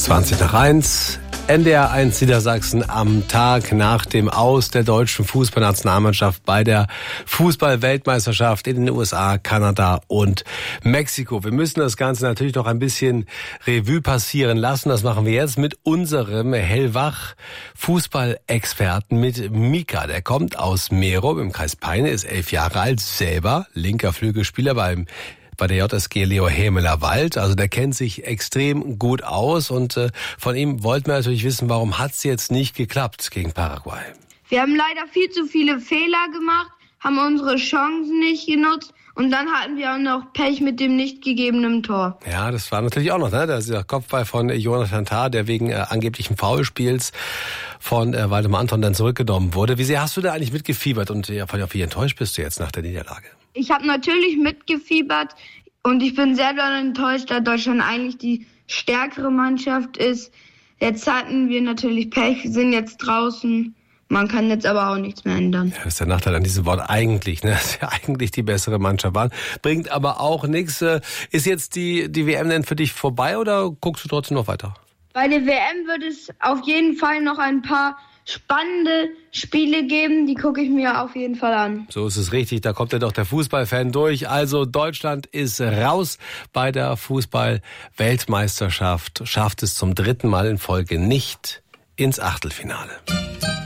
20:01, NDR 1 Niedersachsen am Tag nach dem Aus der deutschen Fußballnationalmannschaft bei der Fußball-Weltmeisterschaft in den USA, Kanada und Mexiko. Wir müssen das Ganze natürlich noch ein bisschen Revue passieren lassen. Das machen wir jetzt mit unserem hellwach Fußballexperten, mit Mika. Der kommt aus Merow im Kreis Peine, ist 11 Jahre alt, selber linker Flügelspieler bei der JSG Leo Hemeler Wald. Also der kennt sich extrem gut aus und von ihm wollten wir natürlich wissen, warum hat es jetzt nicht geklappt gegen Paraguay? Wir haben leider viel zu viele Fehler gemacht, haben unsere Chancen nicht genutzt und dann hatten wir auch noch Pech mit dem nicht gegebenen Tor. Ja, das war natürlich auch noch, ne? Das ist der Kopfball von Jonathan Tah, der wegen angeblichen Foulspiels von Waldemar Anton dann zurückgenommen wurde. Wie sehr hast du da eigentlich mitgefiebert und wie enttäuscht bist du jetzt nach der Niederlage? Ich habe natürlich mitgefiebert und ich bin sehr doll enttäuscht, da Deutschland eigentlich die stärkere Mannschaft ist. Jetzt hatten wir natürlich Pech, sind jetzt draußen. Man kann jetzt aber auch nichts mehr ändern. Ja, das ist der Nachteil an diesem Wort eigentlich, ne? Dass wir eigentlich die bessere Mannschaft waren. Bringt aber auch nichts. Ist jetzt die WM denn für dich vorbei oder guckst du trotzdem noch weiter? Bei der WM wird es auf jeden Fall noch ein paar spannende Spiele geben, die gucke ich mir auf jeden Fall an. So ist es richtig, da kommt ja doch der Fußballfan durch. Also Deutschland ist raus bei der Fußball-Weltmeisterschaft, schafft es zum 3. Mal in Folge nicht ins Achtelfinale.